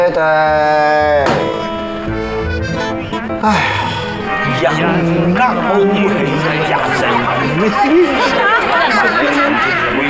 对。哎呀，阳刚欧美呀，真。